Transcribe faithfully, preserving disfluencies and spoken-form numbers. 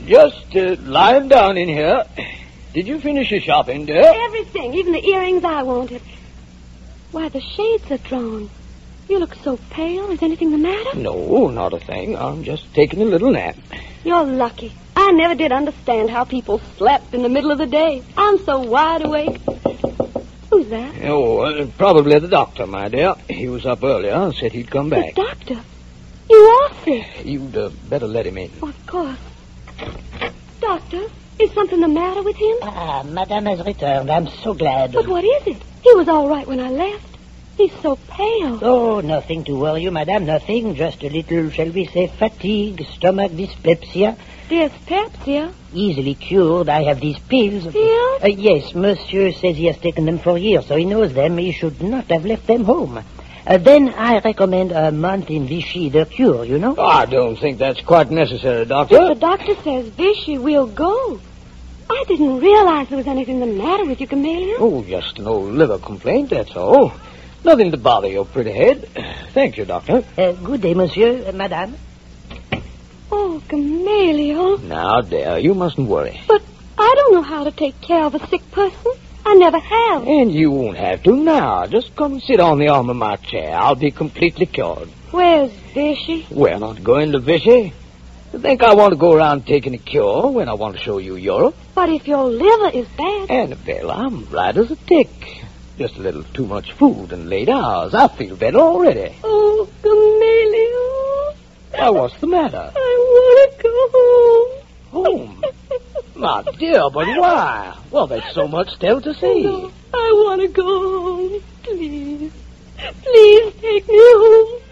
just uh, lying down in here. Did you finish your shopping, dear? Everything, even the earrings I wanted. Why, the shades are drawn. You look so pale. Is anything the matter? No, not a thing. I'm just taking a little nap. You're lucky. I never did understand how people slept in the middle of the day. I'm so wide awake. Who's that? Oh, uh, probably the doctor, my dear. He was up earlier and said he'd come back. The doctor? You are sick. You'd uh, better let him in. Of course. Doctor, is something the matter with him? Ah, Madame has returned. I'm so glad. But what is it? He was all right when I left. He's so pale. Oh, nothing to worry you, Madame, nothing. Just a little, shall we say, fatigue, stomach dyspepsia. Dyspepsia? Easily cured. I have these pills. Pills? Uh, yes, Monsieur says he has taken them for years, so he knows them. He should not have left them home. Uh, then I recommend a month in Vichy, the cure, you know. Oh, I don't think that's quite necessary, Doctor. But the doctor says Vichy will go. I didn't realize there was anything the matter with you, Camellia. Oh, just an old liver complaint, that's all. Nothing to bother your pretty head. Thank you, Doctor. Uh, good day, Monsieur, uh, Madame. Oh, Camellia. Now, dear, you mustn't worry. But I don't know how to take care of a sick person. I never have. And you won't have to now. Just come and sit on the arm of my chair. I'll be completely cured. Where's Vichy? We're not going to Vichy. You think I want to go around taking a cure when I want to show you Europe? But if your liver is bad... Annabelle, I'm right as a tick. Just a little too much food and late hours. I feel better already. Oh, Camellia. Why, what's the matter? I want to go home. Home? My dear, but why? Well, there's so much still to see. No, I want to go home. Please. Please take me home.